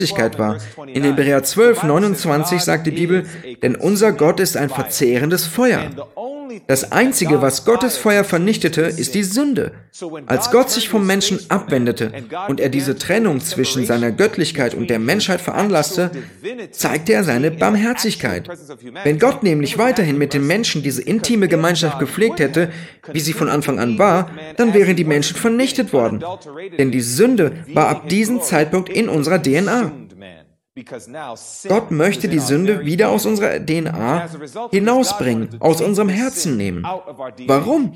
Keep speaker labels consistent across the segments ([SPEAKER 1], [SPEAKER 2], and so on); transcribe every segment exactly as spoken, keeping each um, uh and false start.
[SPEAKER 1] war. In Hebräer zwölf, neunundzwanzig sagt die Bibel, denn unser Gott ist ein verzehrendes Feuer. Das Einzige, was Gottes Feuer vernichtete, ist die Sünde. Als Gott sich vom Menschen abwendete und er diese Trennung zwischen seiner Göttlichkeit und der Menschheit veranlasste, zeigte er seine Barmherzigkeit. Wenn Gott nämlich weiterhin mit den Menschen diese intime Gemeinschaft gepflegt hätte, wie sie von Anfang an war, dann wären die Menschen vernichtet worden. Denn die Sünde war ab diesem Zeitpunkt in unserer D N A. Gott möchte die Sünde wieder aus unserer D N A hinausbringen, aus unserem Herzen nehmen. Warum?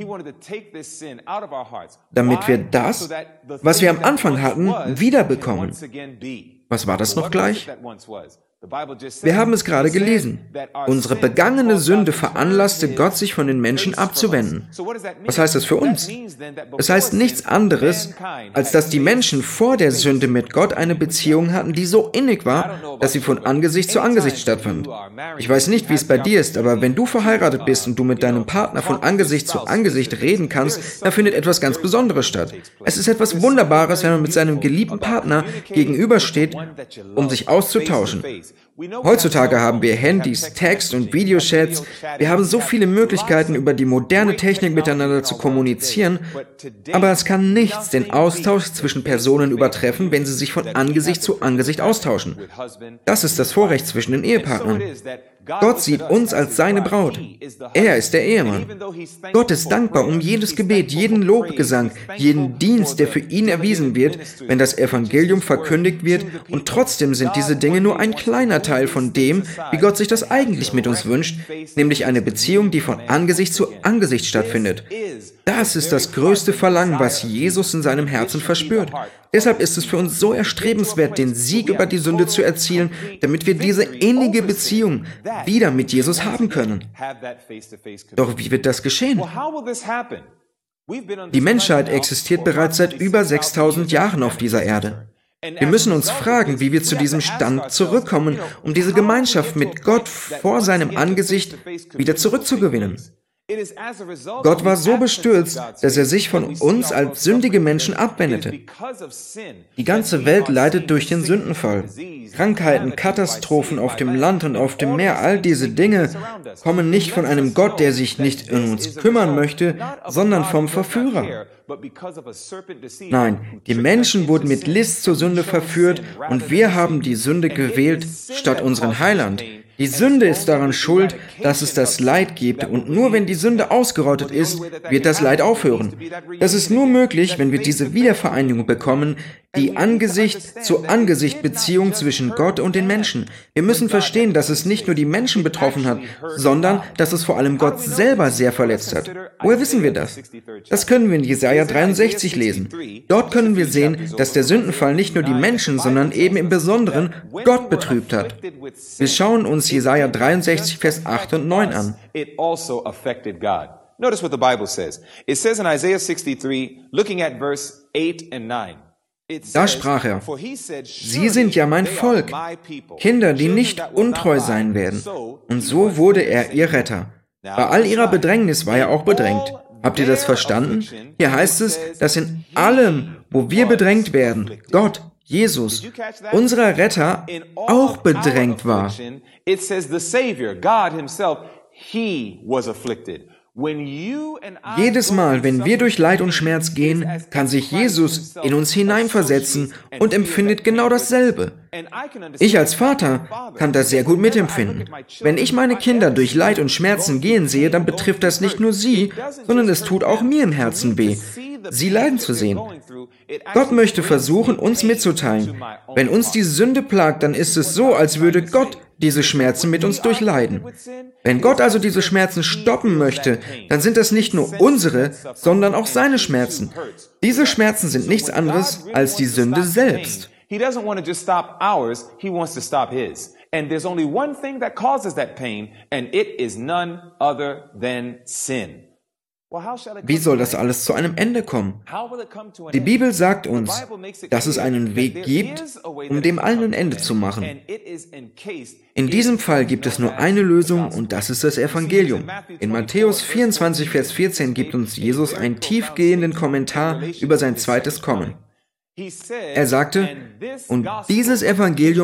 [SPEAKER 1] Damit wir das, was wir am Anfang hatten, wiederbekommen. Was war das noch gleich? Wir haben es gerade gelesen. Unsere begangene Sünde veranlasste Gott, sich von den Menschen abzuwenden. Was heißt das für uns? Es heißt nichts anderes, als dass die Menschen vor der Sünde mit Gott eine Beziehung hatten, die so innig war, dass sie von Angesicht zu Angesicht stattfand. Ich weiß nicht, wie es bei dir ist, aber wenn du verheiratet bist und du mit deinem Partner von Angesicht zu Angesicht reden kannst, dann findet etwas ganz Besonderes statt. Es ist etwas Wunderbares, wenn man mit seinem geliebten Partner gegenübersteht, um sich auszutauschen. Heutzutage haben wir Handys, Text- und Videochats. Wir haben so viele Möglichkeiten, über die moderne Technik miteinander zu kommunizieren, aber es kann nichts den Austausch zwischen Personen übertreffen, wenn sie sich von Angesicht zu Angesicht austauschen. Das ist das Vorrecht zwischen den Ehepartnern. Gott sieht uns als seine Braut. Er ist der Ehemann. Gott ist dankbar um jedes Gebet, jeden Lobgesang, jeden Dienst, der für ihn erwiesen wird, wenn das Evangelium verkündigt wird, und trotzdem sind diese Dinge nur ein kleiner Teil von dem, wie Gott sich das eigentlich mit uns wünscht, nämlich eine Beziehung, die von Angesicht zu Angesicht stattfindet. Das ist das größte Verlangen, was Jesus in seinem Herzen verspürt. Deshalb ist es für uns so erstrebenswert, den Sieg über die Sünde zu erzielen, damit wir diese innige Beziehung wieder mit Jesus haben können. Doch wie wird das geschehen? Die Menschheit existiert bereits seit über sechstausend Jahren auf dieser Erde. Wir müssen uns fragen, wie wir zu diesem Stand zurückkommen, um diese Gemeinschaft mit Gott vor seinem Angesicht wieder zurückzugewinnen. Gott war so bestürzt, dass er sich von uns als sündige Menschen abwendete. Die ganze Welt leidet durch den Sündenfall. Krankheiten, Katastrophen auf dem Land und auf dem Meer, all diese Dinge kommen nicht von einem Gott, der sich nicht um uns kümmern möchte, sondern vom Verführer. Nein, die Menschen wurden mit List zur Sünde verführt und wir haben die Sünde gewählt statt unseren Heiland. Die Sünde ist daran schuld, dass es das Leid gibt, und nur wenn die Sünde ausgerottet ist, wird das Leid aufhören. Das ist nur möglich, wenn wir diese Wiedervereinigung bekommen, die Angesicht-zu-Angesicht-Beziehung zwischen Gott und den Menschen. Wir müssen verstehen, dass es nicht nur die Menschen betroffen hat, sondern dass es vor allem Gott selber sehr verletzt hat. Woher wissen wir das? Das können wir in Jesaja dreiundsechzig lesen. Dort können wir sehen, dass der Sündenfall nicht nur die Menschen, sondern eben im Besonderen Gott betrübt hat. Wir schauen uns Jesaja dreiundsechzig, Vers acht und neun an.
[SPEAKER 2] Notice what the Bible says. It says in Isaiah sixty-three, looking at verse eight and nine.
[SPEAKER 1] Da sprach er, Sie sind ja mein Volk, Kinder, die nicht untreu sein werden. Und so wurde er ihr Retter. Bei all ihrer Bedrängnis war er auch bedrängt. Habt ihr das verstanden? Hier heißt es, dass in allem, wo wir bedrängt werden, Gott, Jesus, unser Retter, auch bedrängt war.
[SPEAKER 2] It says the Savior, God himself, he was afflicted.
[SPEAKER 1] Jedes Mal, wenn wir durch Leid und Schmerz gehen, kann sich Jesus in uns hineinversetzen und empfindet genau dasselbe. Ich als Vater kann das sehr gut mitempfinden. Wenn ich meine Kinder durch Leid und Schmerzen gehen sehe, dann betrifft das nicht nur sie, sondern es tut auch mir im Herzen weh, sie leiden zu sehen. Gott möchte versuchen, uns mitzuteilen. Wenn uns die Sünde plagt, dann ist es so, als würde Gott diese Schmerzen mit uns durchleiden. Wenn Gott also diese Schmerzen stoppen möchte, dann sind das nicht nur unsere, sondern auch seine Schmerzen. Diese Schmerzen sind nichts anderes als die Sünde selbst.
[SPEAKER 2] He doesn't want to just stop ours, he wants to stop his. And there's only one thing that causes that pain, and it is none other than sin.
[SPEAKER 1] Wie soll das alles zu einem Ende kommen? Die Bibel sagt uns, dass es einen Weg gibt, um dem allen ein Ende zu machen. In diesem Fall gibt es nur eine Lösung, und das ist das Evangelium. In Matthäus vierundzwanzig, Vers vierzehn gibt uns Jesus einen tiefgehenden Kommentar über sein zweites Kommen. Er sagte, und dieses Evangelium